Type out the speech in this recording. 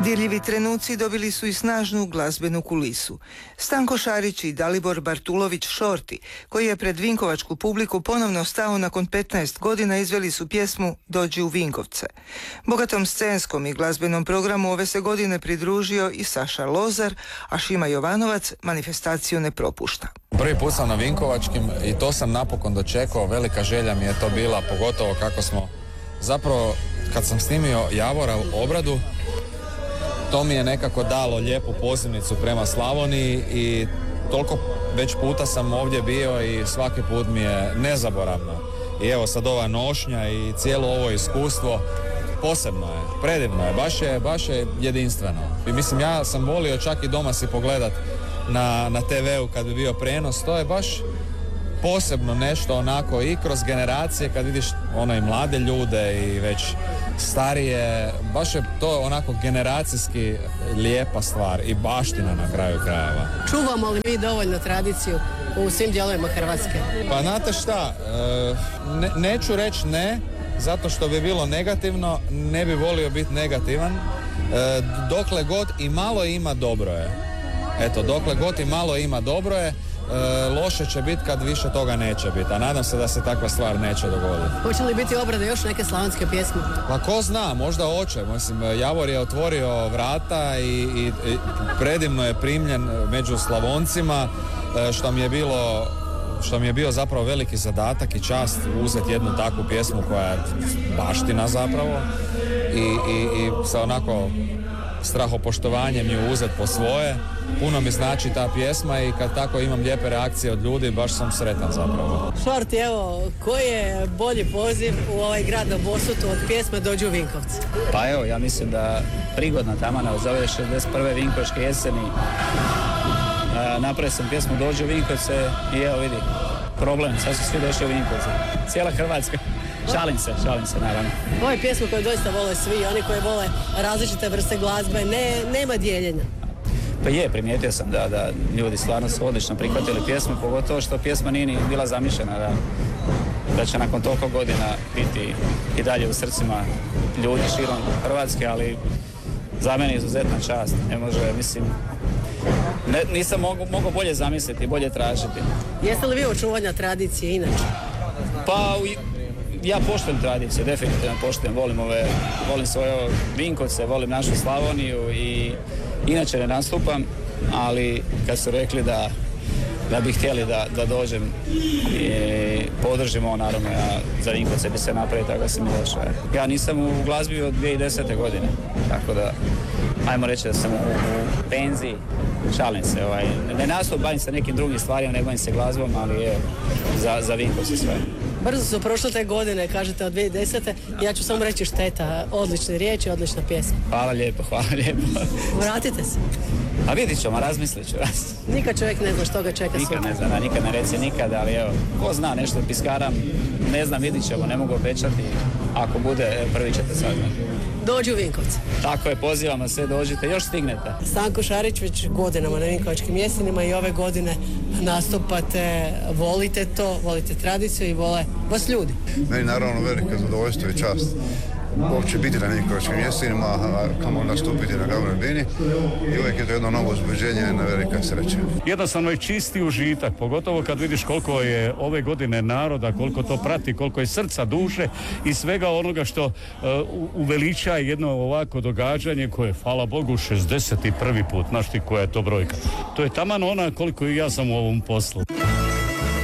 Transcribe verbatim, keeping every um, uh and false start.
Dirljivi trenuci dobili su i snažnu glazbenu kulisu. Stanko Šarić i Dalibor Bartulović Šorti, koji je pred vinkovačku publiku ponovno stao nakon petnaest godina, izveli su pjesmu Dođi u Vinkovce. Bogatom scenskom i glazbenom programu ove se godine pridružio i Saša Lozar, a Šima Jovanovac manifestaciju ne propušta. Prvi put sam na Vinkovačkim i to sam napokon dočekao, velika želja mi je to bila, pogotovo kako smo zapravo, kad sam snimio Javora u Obradu, to mi je nekako dalo lijepu pozivnicu prema Slavoniji i toliko već puta sam ovdje bio i svaki put mi je nezaboravno. I evo sad ova nošnja i cijelo ovo iskustvo posebno je, predivno je, baš je, baš je jedinstveno. I mislim, ja sam volio čak i doma si pogledat na, na te veu kad bi bio prijenos, to je baš posebno nešto onako i kroz generacije kad vidiš ono i mlade ljude i već starije, baš je to onako generacijski lijepa stvar i baština na kraju krajeva. Čuvamo li mi dovoljno tradiciju u svim dijelovima Hrvatske? Pa znate šta, ne, neću reći ne, zato što bi bilo negativno, ne bi volio biti negativan, dokle god i malo ima dobro je. Eto, dokle god i malo ima dobro je, E, loše će biti kad više toga neće biti, a nadam se da se takva stvar neće dogoditi. Hoće li biti obrade još neke slavonske pjesme? Pa ko zna, možda hoće. Mislim, Javor je otvorio vrata i, i, i predivno je primljen među Slavoncima, što mi je bilo što mi je bio zapravo veliki zadatak i čast uzeti jednu takvu pjesmu koja je baština zapravo i, i, i sa onako strahopoštovanjem ju uzeti po svoje. Puno mi znači ta pjesma i kad tako imam lijepe reakcije od ljudi, baš sam sretan zapravo. Šorti, evo, koji je bolji poziv u ovaj grad na Bosutu od pjesme Dođi u Vinkovce? Pa evo, ja mislim da prigodna tamana uz ove šezdeset prve vinkovačke jeseni. Napravio sam pjesmu Dođi u Vinkovce i evo vidi, problem, sad su svi došli u Vinkovce. Cijela Hrvatska. Šalim se, šalim se naravno. Ovo je pjesma koju doista vole svi, oni koji vole različite vrste glazbe, ne, nema dijeljenja. Pa je, primijetio sam da, da ljudi stvarno su odlično prihvatili pjesmu, pogotovo što pjesma nije ni bila zamišljena da, da će nakon toliko godina biti i dalje u srcima ljudi širom Hrvatske, ali za mene je izuzetna čast. Ne može, mislim, ne, nisam mogu, mogu bolje zamisliti, bolje tražiti. Jeste li vi očuvanja tradicije inače? Pa u, ja poštujem tradiciju, definitivno poštujem, volim ove, volim svoje Vinkovce, volim našu Slavoniju i inače ne nastupam, ali kad su rekli da, da bi htjeli da, da dođem i podržimo, naravno ja za Vinkovce bi se napravio, tako da sam i došao. Ja nisam u glazbi od dvije tisuće desete. godine, tako da ajmo reći da sam u, u penziji, šalim se, ovaj, ne nastup, bavim se nekim drugim stvarima, ne bavim se glazbom, ali je za, za Vinkovce sve. Brzo su prošle te godine, kažete od dvije tisuće desete. Ja ću samo reći šteta, odlične riječi, odlična pjesma. Hvala lijepo, hvala lijepo. Vratite se. A vidit ćemo, razmislit ću. Nikad čovjek ne zna što ga čeka sutra. Nikad ne zna, nikad ne reci nikad, ali evo, ko zna, nešto piskaram, ne znam, vidit ćemo, ne mogu obećati. Ako bude, prvi ćete saznati. Dođi u Vinkovce. Tako je, pozivamo sve, dođite, još stignete. Stanko Šarić već godinama na Vinkovačkim jesenima i ove godine nastupate, volite to, volite tradiciju i vole vas ljudi. Meni naravno velika zadovoljstvo i čast uopće biti na Vinkovačkim jesenima, a kamo nastupiti na glavnoj bini i uvijek je to jedno novo uzbuđenje, jedna velika sreća. Jednostavno je čisti užitak, pogotovo kad vidiš koliko je ove godine naroda, koliko to prati, koliko je srca, duše i svega onoga što uh, uveliča jedno ovako događanje koje, hvala Bogu, šezdeset prvi put, znaš ti koja je to brojka. To je taman ona koliko i ja sam u ovom poslu.